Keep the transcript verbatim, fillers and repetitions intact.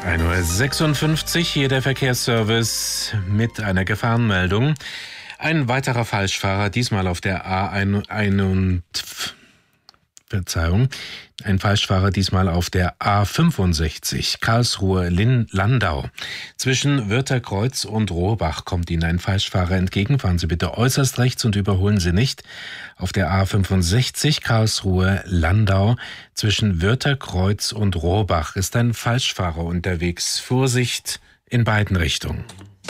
ein Uhr sechsundfünfzig, hier der Verkehrsservice mit einer Gefahrenmeldung. Ein weiterer Falschfahrer, diesmal auf der A einundfünfzig, Verzeihung, ein Falschfahrer diesmal auf der A fünfundsechzig, Karlsruhe-Landau. Zwischen Wörtherkreuz und Rohrbach kommt Ihnen ein Falschfahrer entgegen. Fahren Sie bitte äußerst rechts und überholen Sie nicht. Auf der A fünfundsechzig, Karlsruhe-Landau, zwischen Wörtherkreuz und Rohrbach ist ein Falschfahrer unterwegs. Vorsicht in beiden Richtungen.